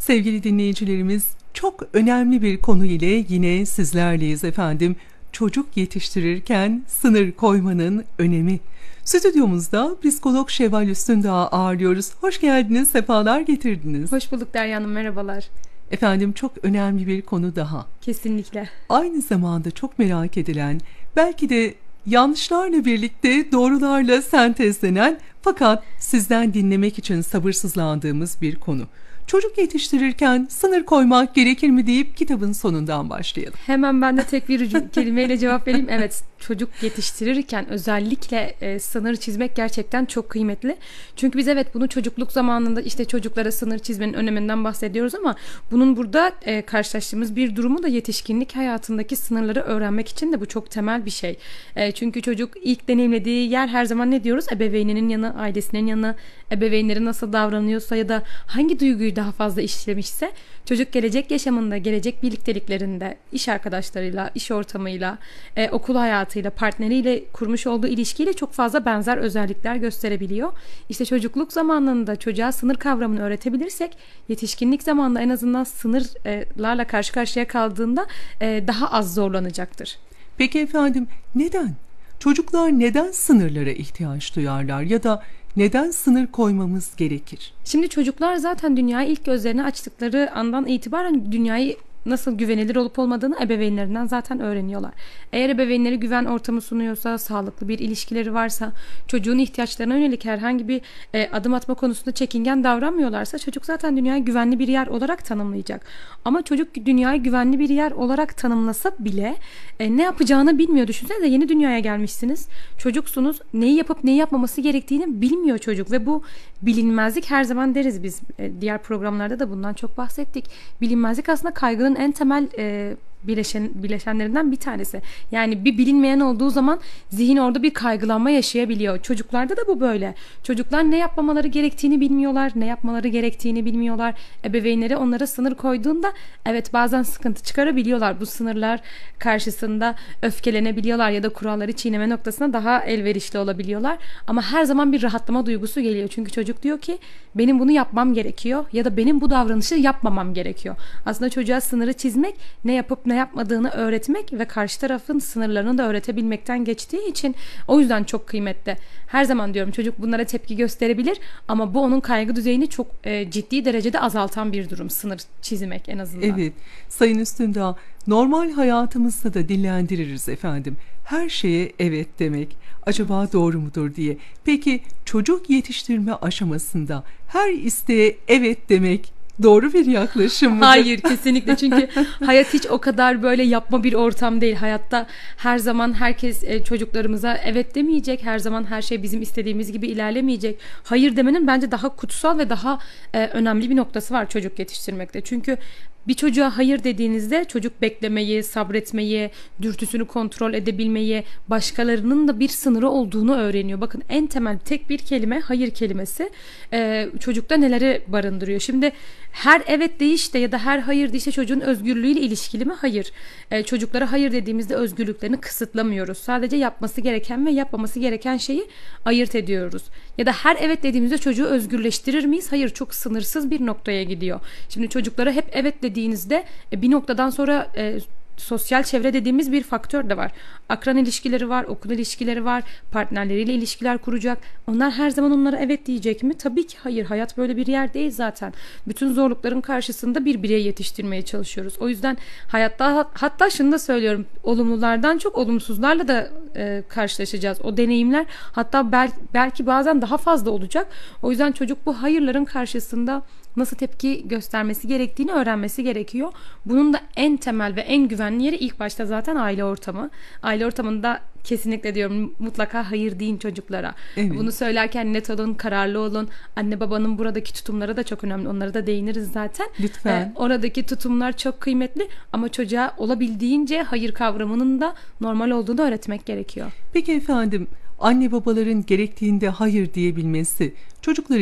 Sevgili dinleyicilerimiz, çok önemli bir konu ile yine sizlerleyiz efendim. Çocuk yetiştirirken sınır koymanın önemi. Stüdyomuzda psikolog Şevval Üstündağ'ı ağırlıyoruz. Hoş geldiniz, sefalar getirdiniz. Hoş bulduk Derya Hanım, merhabalar. Efendim, çok önemli bir konu daha. Kesinlikle. Aynı zamanda çok merak edilen, belki de yanlışlarla birlikte doğrularla sentezlenen fakat sizden dinlemek için sabırsızlandığımız bir konu. Çocuk yetiştirirken sınır koymak gerekir mi deyip kitabın sonundan başlayalım. Hemen ben de tek bir kelimeyle cevap vereyim. Evet, çocuk yetiştirirken özellikle sınır çizmek gerçekten çok kıymetli. Çünkü biz evet bunu çocukluk zamanında işte çocuklara sınır çizmenin öneminden bahsediyoruz ama bunun burada karşılaştığımız bir durumu da yetişkinlik hayatındaki sınırları öğrenmek için de bu çok temel bir şey. Çünkü çocuk ilk deneyimlediği yer her zaman ne diyoruz? Ebeveyninin yanı, ailesinin yanı, ebeveynleri nasıl davranıyorsa ya da hangi duyguyu daha fazla işlemişse çocuk gelecek yaşamında, gelecek birlikteliklerinde, iş arkadaşlarıyla, iş ortamıyla, okul hayatıyla, partneriyle kurmuş olduğu ilişkiyle çok fazla benzer özellikler gösterebiliyor. İşte çocukluk zamanında çocuğa sınır kavramını öğretebilirsek yetişkinlik zamanında en azından sınırlarla karşı karşıya kaldığında daha az zorlanacaktır. Peki efendim, neden? Çocuklar neden sınırlara ihtiyaç duyarlar ya da neden sınır koymamız gerekir? Şimdi çocuklar zaten dünyayı ilk gözlerini açtıkları andan itibaren dünyayı nasıl güvenilir olup olmadığını ebeveynlerinden zaten öğreniyorlar. Eğer ebeveynleri güven ortamı sunuyorsa, sağlıklı bir ilişkileri varsa, çocuğun ihtiyaçlarına yönelik herhangi bir adım atma konusunda çekingen davranmıyorlarsa çocuk zaten dünyayı güvenli bir yer olarak tanımlayacak. Ama çocuk dünyayı güvenli bir yer olarak tanımlasa bile ne yapacağını bilmiyor. Düşünsenize, yeni dünyaya gelmişsiniz. Çocuksunuz. Neyi yapıp neyi yapmaması gerektiğini bilmiyor çocuk ve bu bilinmezlik, her zaman deriz biz. Diğer programlarda da bundan çok bahsettik. Bilinmezlik aslında kaygının en temel bileşenlerinden bir tanesi. Yani bir bilinmeyen olduğu zaman zihin orada bir kaygılanma yaşayabiliyor. Çocuklarda da bu böyle. Çocuklar ne yapmamaları gerektiğini bilmiyorlar, ne yapmaları gerektiğini bilmiyorlar. Ebeveynleri onlara sınır koyduğunda evet bazen sıkıntı çıkarabiliyorlar. Bu sınırlar karşısında öfkelenebiliyorlar ya da kuralları çiğneme noktasına daha elverişli olabiliyorlar. Ama her zaman bir rahatlama duygusu geliyor. Çünkü çocuk diyor ki benim bunu yapmam gerekiyor ya da benim bu davranışı yapmamam gerekiyor. Aslında çocuğa sınırı çizmek, ne yapıp ne yapmadığını öğretmek ve karşı tarafın sınırlarını da öğretebilmekten geçtiği için o yüzden çok kıymetli. Her zaman diyorum, çocuk bunlara tepki gösterebilir ama bu onun kaygı düzeyini çok ciddi derecede azaltan bir durum, sınır çizmek en azından. Evet, Sayın Üstündağ, normal hayatımızda da dillendiririz efendim. Her şeye evet demek acaba doğru mudur diye. Peki çocuk yetiştirme aşamasında her isteğe evet demek doğru bir yaklaşım mıdır? Hayır, kesinlikle. Çünkü hayat hiç o kadar böyle yapma bir ortam değil. Hayatta her zaman herkes çocuklarımıza evet demeyecek. Her zaman her şey bizim istediğimiz gibi ilerlemeyecek. Hayır demenin bence daha kutsal ve daha önemli bir noktası var çocuk yetiştirmekte. Çünkü bir çocuğa hayır dediğinizde çocuk beklemeyi, sabretmeyi, dürtüsünü kontrol edebilmeyi, başkalarının da bir sınırı olduğunu öğreniyor. Bakın, en temel tek bir kelime, hayır kelimesi çocukta neleri barındırıyor. Şimdi her evet deyişte ya da her hayır deyişte çocuğun özgürlüğüyle ilişkili mi? Hayır. Çocuklara hayır dediğimizde özgürlüklerini kısıtlamıyoruz. Sadece yapması gereken ve yapmaması gereken şeyi ayırt ediyoruz. Ya da her evet dediğimizde çocuğu özgürleştirir miyiz? Hayır, çok sınırsız bir noktaya gidiyor. Şimdi çocuklara hep evet dediğinizde bir noktadan sonra sosyal çevre dediğimiz bir faktör de var. Akran ilişkileri var, okul ilişkileri var, partnerleriyle ilişkiler kuracak. Onlar her zaman onlara evet diyecek mi? Tabii ki hayır. Hayat böyle bir yer değil zaten. Bütün zorlukların karşısında bir birey yetiştirmeye çalışıyoruz. O yüzden hayatta, hatta şunu da söylüyorum, olumlulardan çok olumsuzlarla da karşılaşacağız. O deneyimler hatta belki bazen daha fazla olacak. O yüzden çocuk bu hayırların karşısında nasıl tepki göstermesi gerektiğini öğrenmesi gerekiyor. Bunun da en temel ve en güvenli yeri ilk başta zaten aile ortamı. Aile ortamında kesinlikle diyorum, mutlaka hayır deyin çocuklara. Evet. Bunu söylerken net olun, kararlı olun. Anne babanın buradaki tutumları da çok önemli. Onlara da değiniriz zaten. Lütfen. Oradaki tutumlar çok kıymetli ama çocuğa olabildiğince hayır kavramının da normal olduğunu öğretmek gerekiyor. Peki efendim, anne babaların gerektiğinde hayır diyebilmesi çocukların